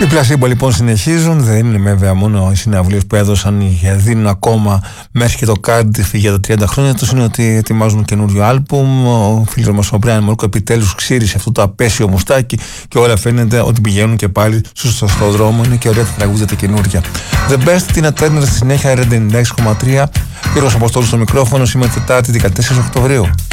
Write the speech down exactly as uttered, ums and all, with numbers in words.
Οι πλασίμπο λοιπόν συνεχίζουν. Δεν είναι βέβαια μόνο οι συναυλίες που έδωσαν και δίνουν ακόμα μέχρι και το Cardiff για τα τριάντα χρόνια τους. Είναι ότι ετοιμάζουν καινούριο άλμπουμ. Ο φίλος μας ο Μπράιν Μόρκο επιτέλους ξύρισε αυτό το απέσιο μουστάκι και όλα φαίνεται ότι πηγαίνουν και πάλι στο σωστό δρόμο. Είναι και ωραία τα τραγούδια τα καινούργια. The Best, την Turner στη συνέχεια, ενενήντα έξι κόμμα τρία. Κύριος Αποστόλου στο μικρόφωνο, σήμερα Τετάρτη δεκατέσσερις Οκτωβρίου.